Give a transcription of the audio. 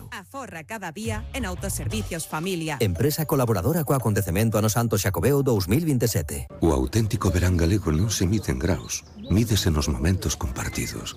Aforra cada día en Autoservicios Familia. Empresa colaboradora co acontecemento ano Santo Xacobeo 2027. O auténtico verán galego non se mide en graos, mídese nos momentos compartidos.